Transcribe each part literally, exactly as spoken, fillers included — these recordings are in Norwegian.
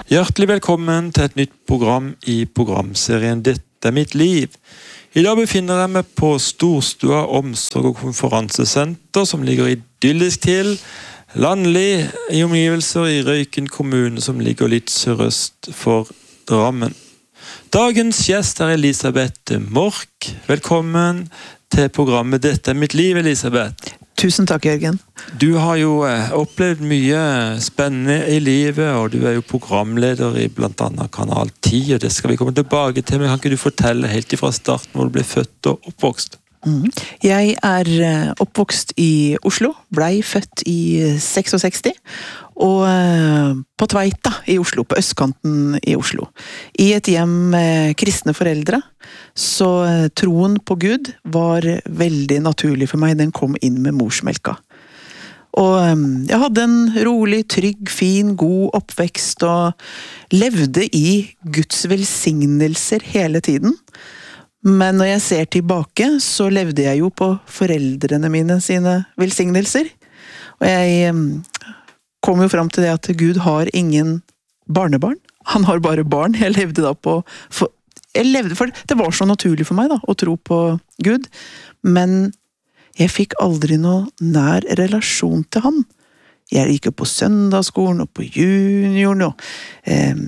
Hjertelig velkommen til et nytt program i programserien Dette er mitt liv. I dag befinner jeg meg på Storstua Omsorg- og konferansesenter, som ligger idyllisk til, landlig i omgivelser i Røyken kommune, som ligger litt sørøst for Drammen. Dagens gjest er Elisabeth Mork. Velkommen til programmet Dette er mitt liv, Elisabeth. Tusen takk, Jørgen. Du har jo opplevd mye spennende i livet, og du er jo programleder i blant annet Kanal ti, og det skal vi komme tilbake til, men kan ikke du fortelle helt ifra starten hvor du ble født og oppvokst? Mm. Jeg er oppvokst i Oslo, blei født i sekstiseks, og på Tveita i Oslo, på østkanten i Oslo. I et hjem med kristne foreldre, så troen på Gud var veldig naturlig for meg. Den kom inn med morsmelka. Og jeg hadde en rolig, trygg, fin, god oppvekst, og levde i Guds velsignelser hele tiden. Men når jeg ser tilbake, så levde jeg jo på foreldrene mine sine velsignelser. Og jeg kom jo frem til det at Gud har ingen barnebarn. Han har bare barn. Jeg levde da på... For, jeg levde for, det var så naturlig for meg da, å tro på Gud. Men jeg fikk aldri noe nær relasjon til han. Jeg gikk jo på søndagsskolen og på junioren og... Eh,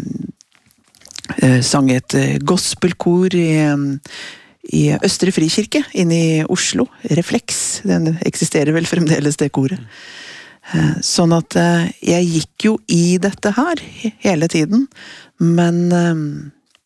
sang et gospelkor i, i Østre Frikirke inne i Oslo, Refleks, den eksisterer vel fremdeles det koret. Sånn at jeg gikk jo i dette her hele tiden, men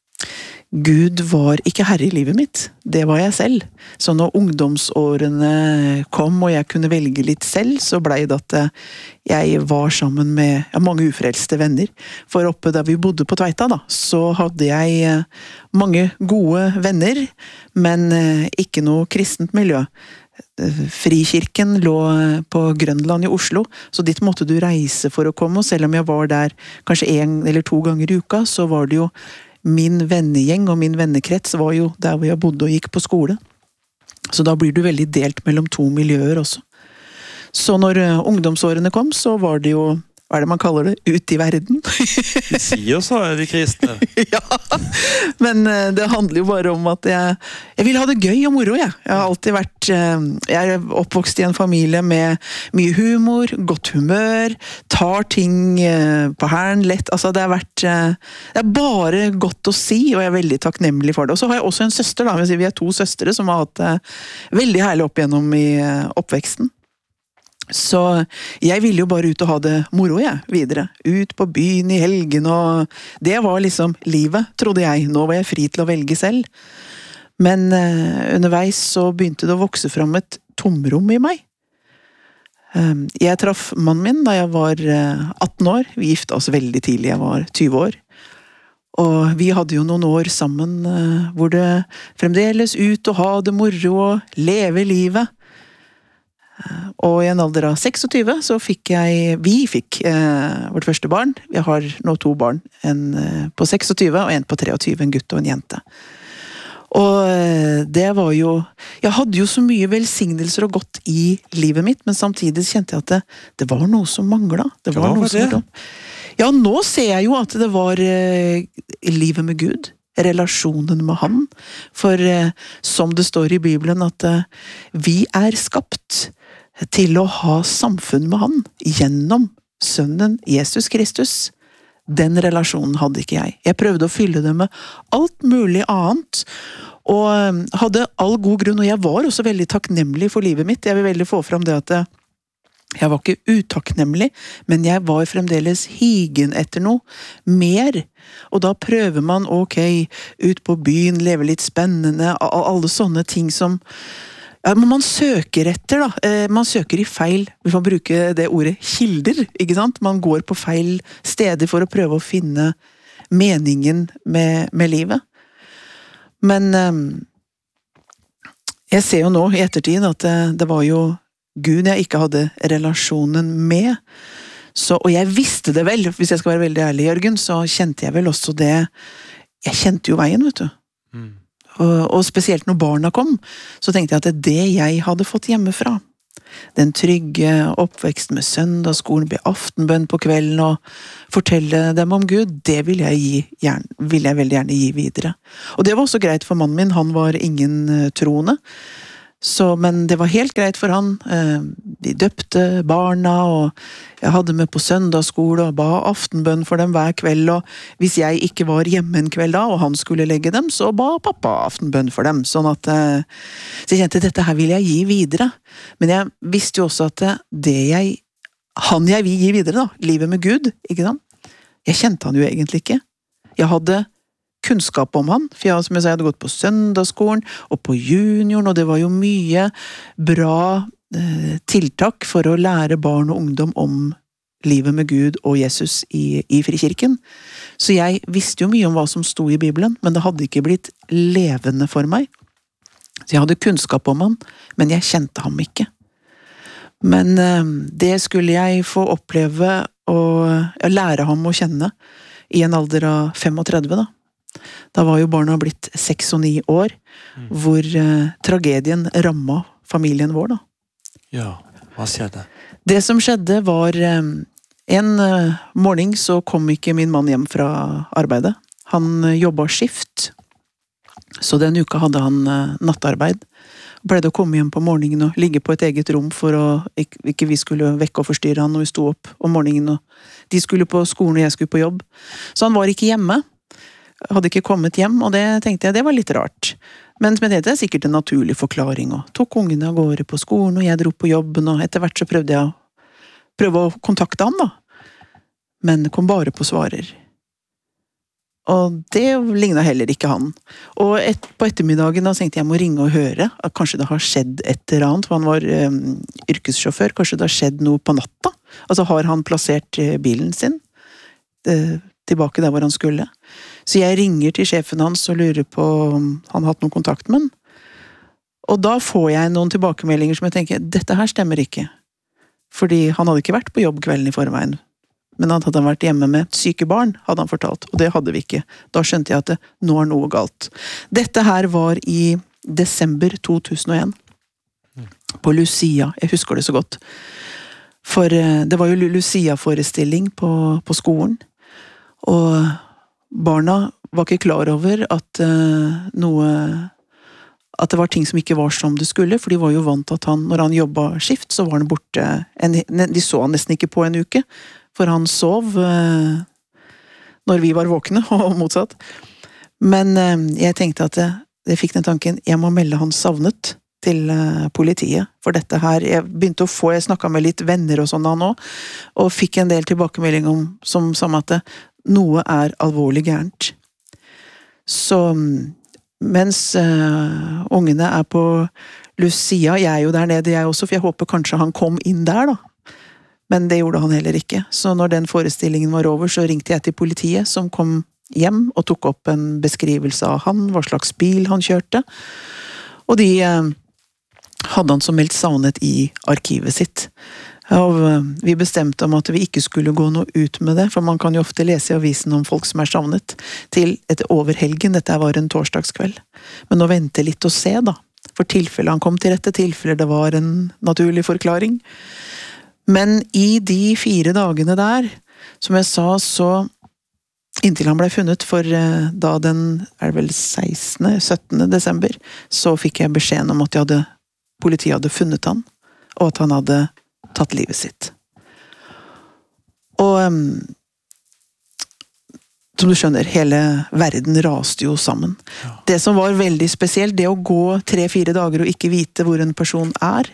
Gud var ikke herre i livet mitt, det var jeg selv. Så når ungdomsårene kom og jeg kunne velge litt selv, så ble det at jeg var sammen med ja, mange ufrelste venner. For oppe der vi bodde på Tveita da, så hadde jeg mange gode venner, men ikke noe kristent miljø. Frikirken lå på Grønland i Oslo, så dit måtte du reise for å komme, og selv om jeg var der kanskje en eller to ganger i uka, så var det jo min vennegjeng og min vennekrets var jo der hvor jeg bodde og gikk på skole. Så da blir du veldig delt mellom to miljøer også. Så når ungdomsårene kom, så var det jo, hva er det man kaller det, ut i verden. De sier så, er de kristne. Ja, men det handler jo bare om at jeg, jeg vil ha det gøy og moro, jeg. Jeg har alltid vært, jeg er oppvokst i en familie med mye humor, godt humør, tar ting på hæren lett, altså det har vært, det er bare godt å si, og jeg er veldig takknemlig for det. Og så har jeg også en søster, da, vi er to søstre som har hatt det veldig herlig opp igjennom i oppveksten. Så jeg ville jo bare ut og ha det moro jeg, videre. Ut på byen i helgen, og det var liksom livet, trodde jeg. Nå var jeg fri til å velge selv. Men uh, underveis så begynte det å vokse fram et tomrom i meg. Um, jeg traff mannen min da jeg var uh, atten år. Vi gifte oss veldig tidlig, jeg var tyve år. Og vi hadde jo noen år sammen uh, hvor det fremdeles ut og ha det moro og leve livet. Og i en alder av seksogtyve så fikk jeg, vi fikk eh, vårt første barn. Vi har nå to barn, en eh, på seksogtyve og en på treogtyve, en gutt og en jente. Og eh, det var jo, jeg hadde jo så mye velsignelser og godt i livet mitt, men samtidig kjente jeg at det, det var noe som manglet. Det var Hva noe var det? som, ja, nå ser jeg jo at det var eh, livet med Gud. Relasjonen med han. For eh, som det står i Bibelen at eh, vi er skapt til å ha samfunn med han gjennom sønnen Jesus Kristus. Den relasjonen hadde ikke jeg. Jeg prøvde å fylle det med alt mulig annet, og hadde all god grunn, og jeg var også veldig takknemlig for livet mitt. Jeg vil veldig få fram det at jeg var ikke utakknemlig, men jeg var fremdeles higen etter noe mer. Og da prøver man, ok, ut på byen, leve litt spennende, alle sånne ting som ja, men man søker etter da, man søker i feil, hvis man bruker det ordet kilder, ikke sant? Man går på feil steder for å prøve å finne meningen med, med livet. Men jeg ser jo nå i ettertid at det, det var jo Gud jeg ikke hadde relasjonen med. Så, og jeg visste det vel, hvis jeg skal være veldig ærlig, Jørgen, så kjente jeg vel også det, jeg kjente jo veien, vet du. Mm. Og, og spesielt når barna kom, så tenkte jeg at det er det jeg hadde fått hjemmefra. Den trygge oppvekst med søndagsskolen, be aftenbønn på kvelden og fortelle dem om Gud, det vil jeg, gi, gjerne, vil jeg veldig gjerne gi videre. Og det var også greit for mannen min, han var ingen uh, troende. Så, men det var helt greit for han. De døpte barna, og jeg hadde med på søndagsskole og ba aftenbønn for dem hver kveld, og hvis jeg ikke var hjemme en kveld da, og han skulle legge dem, så ba pappa aftenbønn for dem, sånn at så jeg kjente, dette her vil jeg gi videre. Men jeg visste jo også at det jeg, han jeg vil gi videre da, livet med Gud, ikke sant? Jeg kjente han jo egentlig ikke. Jeg hadde kunnskap om han, for jeg, som jeg sa, jeg hadde gått på søndagsskolen og på junioren, og det var jo mye bra eh, tiltak for å lære barn og ungdom om livet med Gud og Jesus i, i Frikirken. Så jeg visste jo mye om hva som sto i Bibelen, men det hadde ikke blitt levende for meg. Så jeg hadde kunnskap om han, men jeg kjente ham ikke. Men eh, det skulle jeg få oppleve og lære ham å kjenne i en alder av femogtredve da. Da var jo barna blitt seks og ni år, mm. hvor eh, tragedien rammet familien vår da. Ja, hva skjedde? Det som skjedde var, eh, en eh, morgen så kom ikke min mann hjem fra arbeidet. Han eh, jobbet skift, så den uka hadde han eh, nattarbeid. Pleide å komme hjem på morgenen og ligge på et eget rom for å ikke, ikke vi skulle vekke og forstyrre han når vi sto opp om morgenen. Og de skulle på skolen og jeg skulle på jobb. Så han var ikke hjemme. Hadde ikke kommet hjem, og det tenkte jeg, det var litt rart. Men som jeg tenkte, det er sikkert en naturlig forklaring, og tok ungene av gårde på skolen, og jeg dro på jobben, og etter hvert så prøvde jeg å, prøve å kontakte han da. Men kom bare på svarer. Og det lignet heller ikke han. Og et, på ettermiddagen da tenkte jeg, jeg må ringe og høre, at kanskje det har skjedd et eller annet, for han var um, yrkessjåfør, kanskje det har skjedd noe på natta. Altså har han plassert uh, bilen sin uh, tilbake der hvor han skulle. Så jeg ringer til sjefen hans og lurer på om han har hatt noen kontakt med han. Og da får jeg noen tilbakemeldinger som jeg tenker, dette her stemmer ikke. Fordi han hadde ikke vært på jobb kvelden i forveien. Men han hadde vært hjemme med syke barn, hadde han fortalt. Og det hadde vi ikke. Da skjønte jeg at det, nå er noe galt. Dette her var i desember to tusen og en. På Lucia. Jeg husker det så godt. For det var jo Lucia-forestilling på, på skolen. Og barna var ikke klar over at uh, noe at det var ting som ikke var som det skulle, for de var jo vant til at han, når han jobbet skift, så var han borte en, de så han nesten ikke på en uke, for han sov uh, når vi var våkne, og motsatt. Men uh, jeg tenkte at jeg, jeg fikk den tanken, jeg må melde han savnet til uh, politiet, for dette her, jeg begynte å få, jeg snakket med litt venner og sånn da nå, og fikk en del tilbakemelding om, som sa at noe er alvorlig gærent. Så mens uh, ungene er på Lucia, jeg er jo der nede jeg også, for jeg håper kanskje han kom inn der da. Men det gjorde han heller ikke. Så når den forestillingen var over, så ringte jeg til politiet, som kom hjem og tok opp en beskrivelse av han, hva slags bil han kjørte. Og de uh, hadde han som meldt savnet i arkivet sitt. Og vi bestemte om at vi ikke skulle gå noe ut med det, for man kan jo ofte lese i avisen om folk som er savnet, til et overhelgen, dette var en torsdagskveld. Men å vente litt og se da, for tilfelle han kom til rette, tilfelle det var en naturlig forklaring. Men i de fire dagene der, som jeg sa, så inntil han ble funnet, for da den, er det vel sekstende, syttende desember, så fikk jeg beskjeden om at de hadde, politiet hadde funnet han, og at han hadde tatt livet sitt. Og um, som du skjønner, hele verden raste jo sammen. Ja. Det som var veldig spesielt, det å gå tre-fire dager og ikke vite hvor en person er,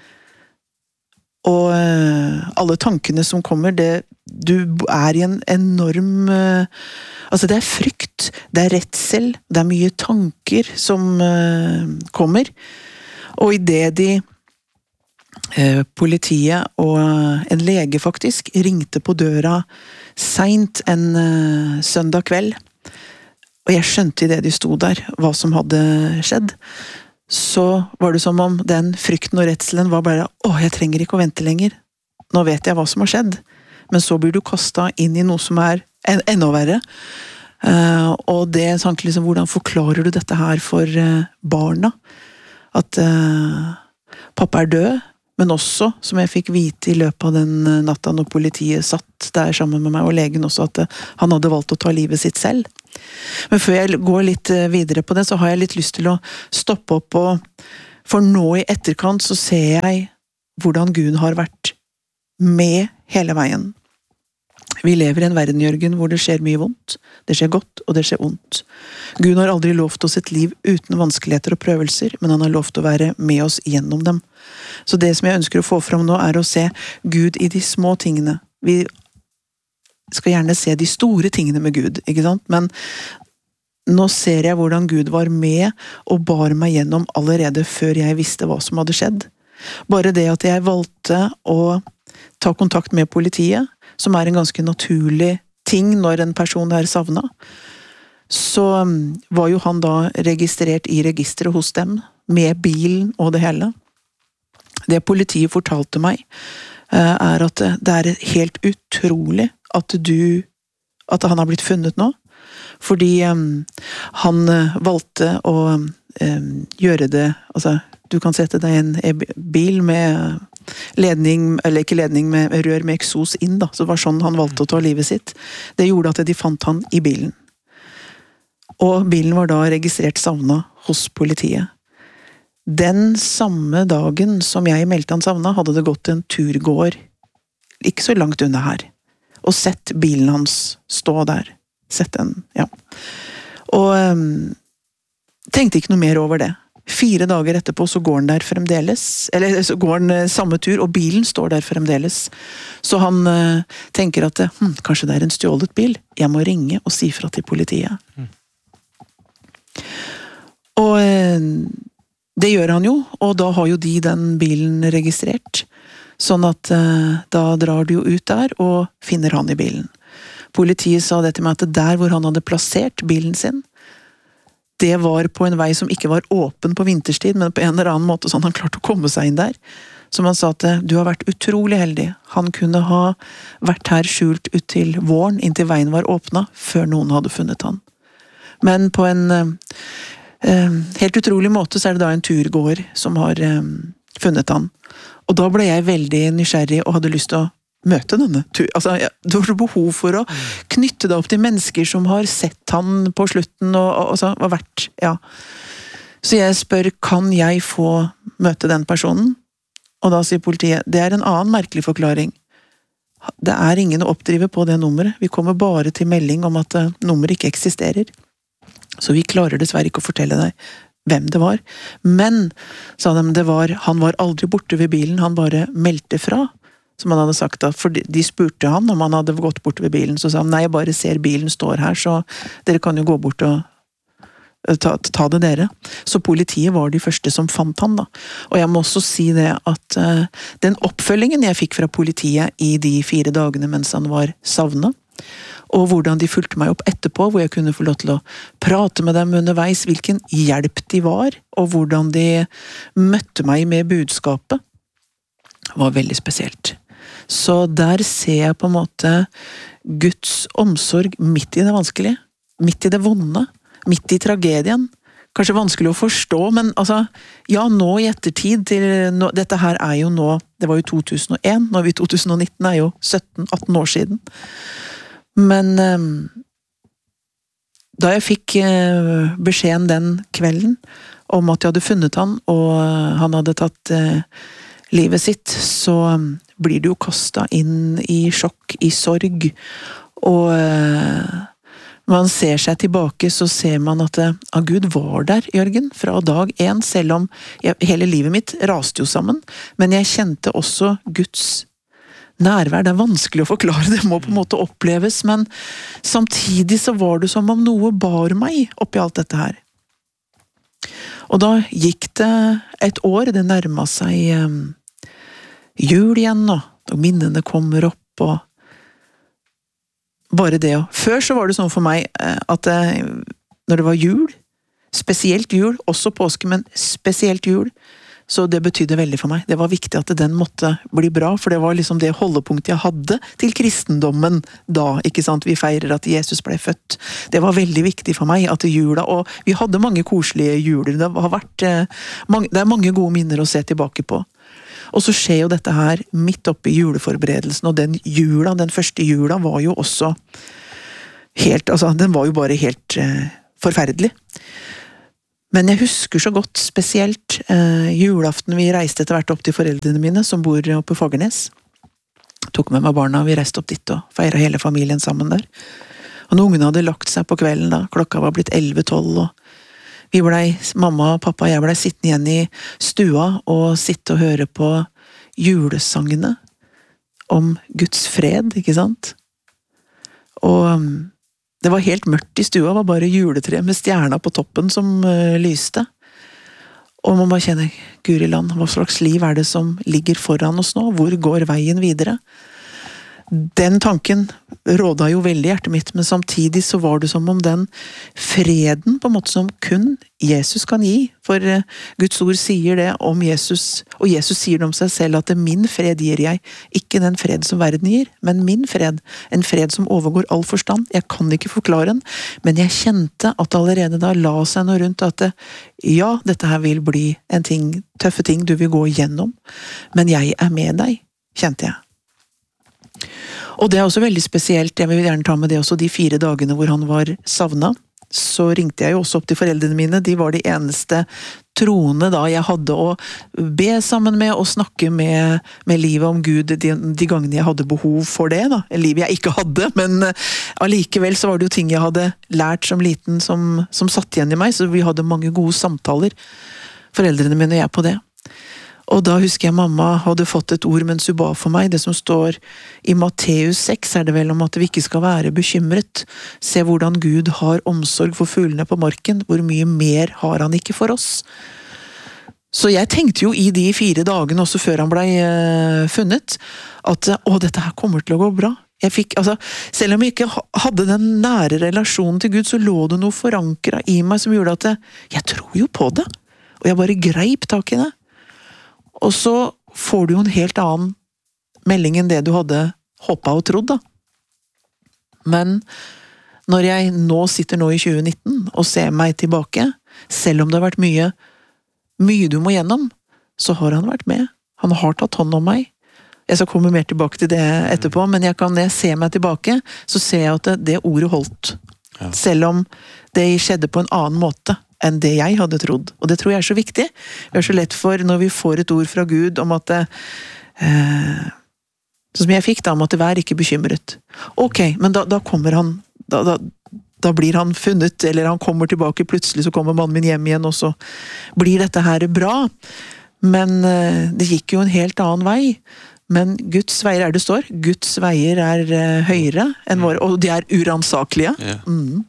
og uh, alle tankene som kommer, det, du er i en enorm uh, altså det er frykt, det er redsel, det er mye tanker som uh, kommer, og i det de politiet og en lege faktisk ringte på døra sent en søndag kveld, og jeg skjønte i det de sto der hva som hadde skjedd. Så var det som om den frykten og redselen var bare, åh, jeg trenger ikke å vente lenger, nå vet jeg hva som har skjedd, men så blir du kastet inn i noe som er en, enda verre, uh, og det er sånn liksom, hvordan forklarer du dette her for uh, barna, at uh, pappa er død, men også, som jeg fikk vite i løpet av den natta når politiet satt der sammen med meg, og legen også, at han hadde valgt å ta livet sitt selv. Men før jeg går litt videre på det, så har jeg litt lyst til å stoppe opp, og for nå i etterkant så ser jeg hvordan Gud har vært med hele veien. Vi lever i en verden, Jørgen, hvor det skjer mye vondt. Det skjer godt, og det skjer ondt. Gud har aldri lovt oss et liv uten vanskeligheter og prøvelser, men han har lovt å være med oss gjennom dem. Så det som jeg ønsker å få fram nå, er å se Gud i de små tingene. Vi skal gjerne se de store tingene med Gud, ikke sant? Men nå ser jeg hvordan Gud var med og bar meg gjennom allerede før jeg visste hva som hadde skjedd. Bare det at jeg valgte å ta kontakt med politiet, som er en ganske naturlig ting når en person er savnet, så var jo han da registrert i registeret hos dem, med bilen og det hele. Det politiet fortalte meg, er at det er helt utrolig at du, at han har blitt funnet nå, fordi han valgte å gjøre det, altså du kan sette deg i en bil med ledning, eller ikke ledning, med rør med eksos inn da, så det var sånn han valgte å ta livet sitt. Det gjorde at de fant han i bilen. Og bilen var da registrert savnet hos politiet. Den samme dagen som jeg meldte han savnet, hadde det gått en turgåer, ikke så langt unna her, og sett bilen hans stå der. Sett den, ja. Og um, tenkte ikke noe mer over det. Fire dager etterpå så går han der fremdeles, eller så går han samme tur, og bilen står der fremdeles. Så han uh, tenker at hm, kanskje det er en stjålet bil. Jeg må ringe og si fra til politiet. Mm. Og uh, det gjør han jo, og da har jo de den bilen registrert. Sånn at uh, da drar de jo ut der og finner han i bilen. Politiet sa det til meg at der hvor han hadde plassert bilen sin, det var på en vei som ikke var åpen på vinterstid, men på en eller annen måte sånn han klarte å komme seg inn der. Så man sa at du har vært utrolig heldig. Han kunne ha vært her skjult ut til våren, inntil veien var åpnet, før noen hadde funnet han. Men på en eh, helt utrolig måte så er det da en turgåer som har eh, funnet han. Og da ble jeg veldig nysgjerrig og hadde lyst til å møte denne tur. Altså, du har behov for å knytte deg opp til mennesker som har sett han på slutten og, og, og så har vært, ja. Så jeg spør, kan jeg få møte den personen? Og da sier politiet, det er en annen merkelig forklaring. Det er ingen å oppdrive på det nummeret. Vi kommer bare til melding om at uh, nummeret ikke eksisterer. Så vi klarer dessverre ikke å fortelle deg hvem det var. Men, sa de, det var, han var aldri borte ved bilen, han bare meldte fra. Som han hadde sagt, for de spurte han om han hadde gått bort ved bilen, så sa han, nei, jeg bare ser bilen står her, så dere kan jo gå bort og ta, ta det dere. Så politiet var de første som fant han da. Og jeg må også si det at uh, den oppfølgingen jeg fikk fra politiet i de fire dagene mens han var savnet, og hvordan de fulgte meg opp etterpå, hvor jeg kunne få lov til å prate med dem underveis, hvilken hjelp de var, og hvordan de møtte meg med budskapet, var veldig spesielt. Så der ser jeg på en måte Guds omsorg midt i det vanskelige, midt i det vonde, midt i tragedien. Kanskje vanskelig å forstå, men altså, ja, nå i ettertid til, nå, dette her er jo nå, det var jo to tusen og en, nå er vi i to tusen og nitten, er jo sytten atten år siden. Men um, da jeg fikk uh, beskjeden den kvelden om at jeg hadde funnet han, og uh, han hadde tatt uh, livet sitt, så blir du jo kastet inn i sjokk, i sorg, og uh, man ser seg tilbake, så ser man at uh, Gud var der, Jørgen, fra dag en, selv om jeg, hele livet mitt raste jo sammen, men jeg kjente også Guds nærvær. Det er vanskelig å forklare, det må på en måte oppleves, men samtidig så var det som om noe bar meg oppi alt dette her. Og da gikk det et år, det nærmet seg um, jul igjen, og minnene kommer opp, og bare det. Før så var det sånn for meg at det, når det var jul, spesielt jul, også påske, men spesielt jul, så det betydde veldig for meg. Det var viktig at den måtte bli bra, for det var liksom det holdepunktet jeg hadde til kristendommen da, ikke sant? Vi feirer at Jesus ble født. Det var veldig viktig for meg at jula, og vi hadde mange koselige juler, det har vært eh, mange, det er mange gode minner å se tilbake på. Og så skjer jo dette her midt oppe i juleforberedelsen, og den jula, den første jula var jo også helt, altså den var jo bare helt eh, forferdelig. Men jeg husker så godt spesielt eh, julaften vi reiste etter hvert opp til foreldrene mine, som bor oppe i Fagernes. Tok med meg barna, vi reiste opp dit og feiret hele familien sammen der. Og når ungene hadde lagt seg på kvelden da, klokka var blitt elleve tolv, og vi blei, mamma og pappa og jeg blei sittende igjen i stua og sitte og høre på julesangene om Guds fred, ikke sant? Og det var helt mørkt i stua, det var bare juletre med stjerna på toppen som uh, lyste. Og man bare kjenner, Guri land, hva slags liv er det som ligger foran oss nå? Hvor går veien videre? Den tanken råda jo veldig i hjertet mitt, men samtidig så var det som om den freden på en måte som kun Jesus kan gi. For uh, Guds ord sier det om Jesus, og Jesus sier det om seg selv at min fred gir jeg, ikke den fred som verden gir, men min fred, en fred som overgår all forstand. Jeg kan ikke forklare den, men jeg kjente at allerede da la seg noe rundt at det, ja, dette her vil bli en ting, tøffe ting du vil gå igjennom, men jeg er med deg, kjente jeg. Og det er også veldig spesielt, jeg vil gjerne ta med det også, de fire dagene hvor han var savnet, så ringte jeg jo også opp til foreldrene mine, de var de eneste troende da jeg hadde å be sammen med og snakke med, med livet om Gud de, de gangene jeg hadde behov for det da, livet jeg ikke hadde, men allikevel så var det jo ting jeg hadde lært som liten som, som satt igjen i meg, så vi hadde mange gode samtaler, foreldrene mine og jeg på det. Og da husker jeg mamma hadde fått et ord mens hun ba for meg, det som står i Matteus seks er det vel om at vi ikke skal være bekymret. Se hvordan Gud har omsorg for fuglene på marken, hvor mye mer har han ikke for oss. Så jeg tenkte jo i de fire dagene, også før han ble uh, funnet, at å, dette her kommer til å gå bra. Jeg fikk, altså, selv om jeg ikke hadde den nære relasjonen til Gud, så lå det noe forankret i meg som gjorde at jeg, jeg tror jo på det, og jeg bare greip tak i det. Og så får du jo en helt annen melding enn det du hadde håpet og trodd da. Men når jeg nå sitter nå i tjue nitten og ser meg tilbake, selv om det har vært mye, mye du må gjennom, så har han vært med. Han har tatt hånd om meg. Jeg skal komme mer tilbake til det etterpå, men jeg kan, når jeg ser meg tilbake, så ser jeg at det, det ordet holdt. Ja. Selv om det skjedde på en annen måte enn det jeg hadde trodd. Og det tror jeg er så viktig. Det er så lett for når vi får et ord fra Gud om at det, eh, sånn som jeg fikk da, om at vær ikke bekymret. Ok, men da, da kommer han, da, da, da blir han funnet, eller han kommer tilbake, plutselig så kommer mannen min hjem igjen, og så blir dette her bra. Men eh, det gikk jo en helt annen vei. Men Guds veier er det står. Guds veier er eh, høyere enn våre, og de er uransakelige. Yeah. Mm.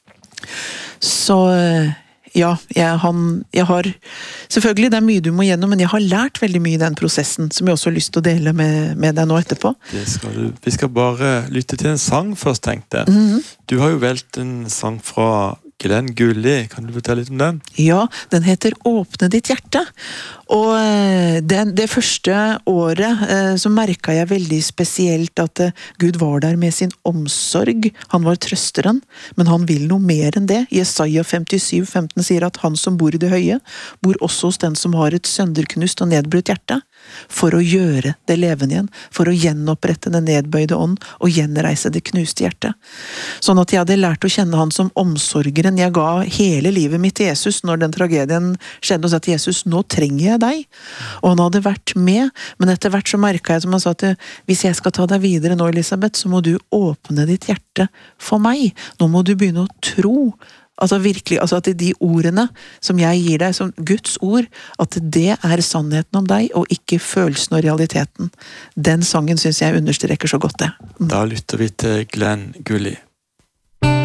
Så ja, jeg, han, jeg har selvfølgelig det er mye du må gjennom, men jeg har lært veldig mye i den prosessen, som jeg også har lyst til å dele med, med deg nå etterpå. Det skal du. Vi skal bare lytte til en sang først, tenkte jeg. Mm-hmm. Du har jo valgt en sang fra Glenn Gulli, kan du fortelle litt om den? Ja, den heter Åpne ditt hjerte. Og den, det første året eh, så merket jeg veldig spesielt at eh, Gud var der med sin omsorg. Han var trøsteren, men han vil noe mer enn det. Jesaja femtisju femten sier at han som bor i det høye, bor også hos den som har et sønderknust og nedbrutt hjerte, for å gjøre det levende igjen, for å gjenopprette den nedbøyde ånd og gjenreise det knuste hjertet. Sånn at jeg hadde lært å kjenne han som omsorgeren. Jeg ga hele livet mitt til Jesus når den tragedien skjedde, og sa til Jesus, nå trenger jeg deg. Og han hadde vært med, men etter hvert så merket jeg som han sa til, hvis jeg skal ta deg videre nå, Elisabeth, så må du åpne ditt hjerte for meg. Nå må du begynne å tro. Altså virkelig, altså at de ordene som jeg gir deg som Guds ord, at det er sannheten om deg, og ikke følelsen og realiteten. Den sangen synes jeg understreker så godt det. Mm. Da lytter vi til Glenn Gulli.